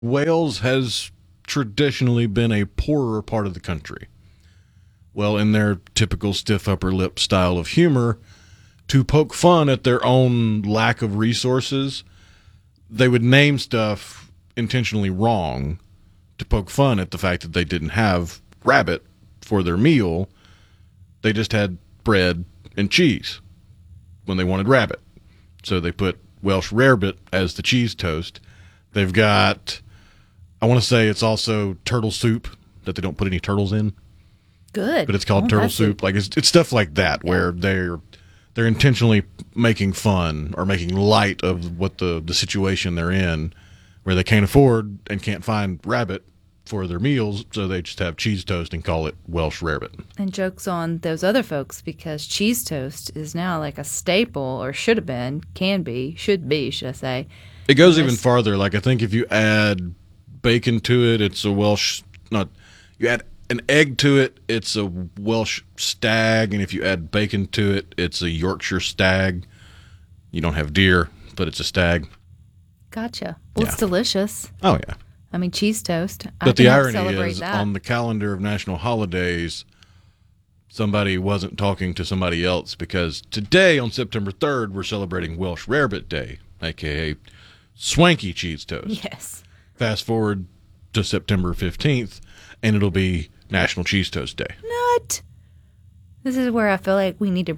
Wales has traditionally been a poorer part of the country. Well, in their typical stiff upper lip style of humor, to poke fun at their own lack of resources, they would name stuff intentionally wrong to poke fun at the fact that they didn't have rabbit for their meal. They just had bread and cheese when they wanted rabbit. So they put Welsh rarebit as the cheese toast. They've got, I want to say it's also turtle soup that they don't put any turtles in, Good. but it's called turtle soup. Like it's stuff like that where they're intentionally making fun or making light of what the situation they're in, where they can't afford and can't find rabbit for their meals, so they just have cheese toast and call it Welsh rarebit. And jokes on those other folks because cheese toast is now like a staple, or should have been, should be, should I say. It goes even farther. Like I think if you add bacon to it, it's a Welsh, not, you add an egg to it, it's a Welsh stag, and if you add bacon to it, it's a Yorkshire stag. You don't have deer, but it's a stag. Gotcha. Well, Yeah. it's delicious. Oh, yeah. I mean, cheese toast. But the irony celebrate is, that. on the calendar of national holidays, somebody wasn't talking to somebody else because today, on September 3rd, we're celebrating Welsh Rarebit Day, a.k.a. swanky cheese toast. Yes. Fast forward to September 15th, and it'll be National Cheese Toast Day. Nut. This is where I feel like we need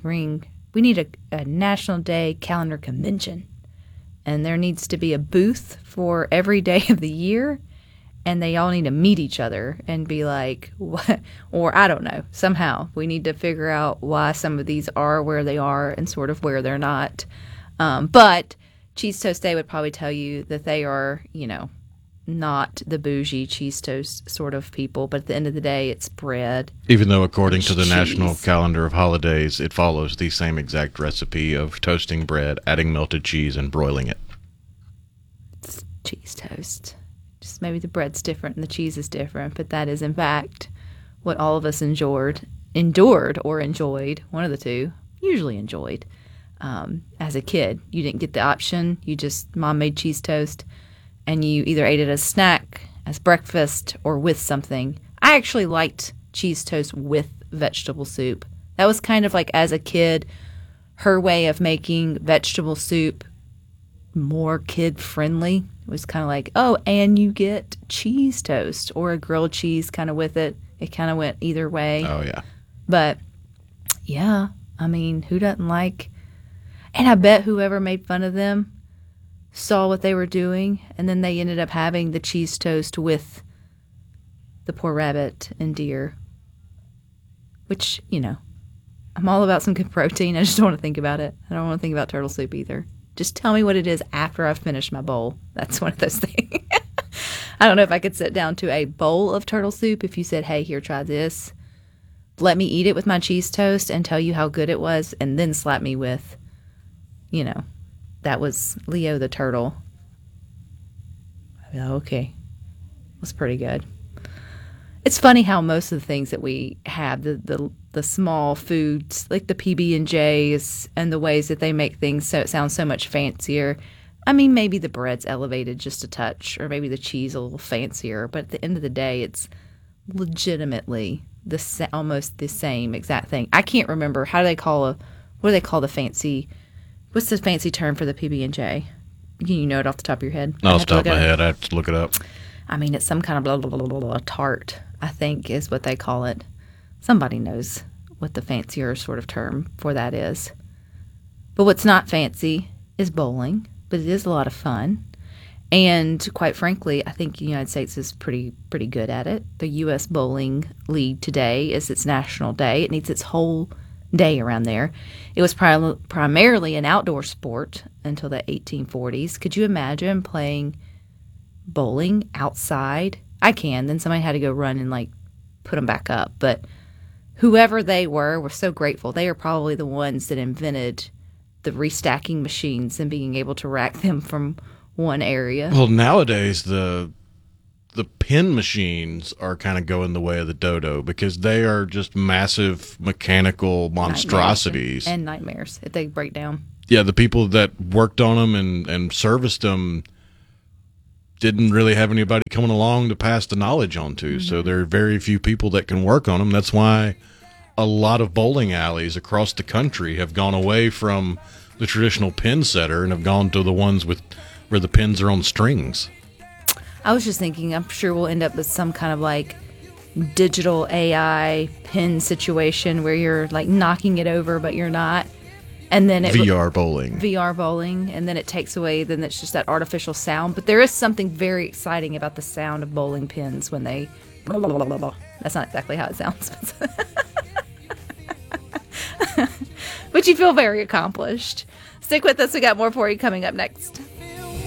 a National Day calendar convention. And there needs to be a booth for every day of the year. And they all need to meet each other and be like, what? Or I don't know. Somehow we need to figure out why some of these are where they are and sort of where they're not. But Cheese Toast Day would probably tell you that they are, not the bougie cheese toast sort of people. But at the end of the day, it's bread. Even though, according to the Cheese. National Calendar of Holidays, it follows the same exact recipe of toasting bread, adding melted cheese, and broiling it. It's cheese toast. Just maybe the bread's different and the cheese is different, but that is in fact what all of us endured or enjoyed, one of the two, usually enjoyed. As a kid, you didn't get the option. Mom made cheese toast, and you either ate it as snack, as breakfast, or with something. I actually liked cheese toast with vegetable soup. That was kind of like, as a kid, her way of making vegetable soup more kid-friendly. It was kind of like, oh, and you get cheese toast or a grilled cheese kind of with it. It kind of went either way. Oh, yeah. But, yeah, I mean, who doesn't like... And I bet whoever made fun of them saw what they were doing, and then they ended up having the cheese toast with the poor rabbit and deer. Which, I'm all about some good protein. I just don't want to think about it. I don't want to think about turtle soup either. Just tell me what it is after I've finished my bowl. That's one of those things. I don't know if I could sit down to a bowl of turtle soup if you said, hey, here, try this. Let me eat it with my cheese toast and tell you how good it was, and then slap me with, that was Leo the turtle. Okay. It was pretty good. It's funny how most of the things that we have, the small foods, like the PB&Js and the ways that they make things so it sounds so much fancier. I mean, maybe the bread's elevated just a touch, or maybe the cheese a little fancier, but at the end of the day, it's legitimately almost the same exact thing. I can't remember. What do they call the fancy, what's the fancy term for the PB&J? You know it off the top of your head? Off the top of my head, I have to look it up. I mean, it's some kind of blah, blah, blah, blah, blah, tart, I think is what they call it. Somebody knows what the fancier sort of term for that is. But what's not fancy is bowling, but it is a lot of fun. And quite frankly, I think the United States is pretty good at it. The U.S. Bowling League today is its national day. It needs its whole day around there. It was primarily an outdoor sport until the 1840s. Could you imagine playing bowling outside? I can. Then somebody had to go run and put them back up. But whoever they were, we're so grateful. They are probably the ones that invented the restacking machines and being able to rack them from one area. Well, nowadays the pin machines are kind of going the way of the dodo because they are just massive mechanical monstrosities. And nightmares if they break down. Yeah, the people that worked on them and serviced them didn't really have anybody coming along to pass the knowledge on to. So there are very few people that can work on them. That's why a lot of bowling alleys across the country have gone away from the traditional pin setter and have gone to the ones where the pins are on strings. I was just thinking, I'm sure we'll end up with some kind of like digital AI pin situation where you're like knocking it over, but you're not. And then VR bowling. VR bowling, and then it takes away, then it's just that artificial sound. But there is something very exciting about the sound of bowling pins when they... Blah, blah, blah, blah, blah. That's not exactly how it sounds. But you feel very accomplished. Stick with us. We got more for you coming up next.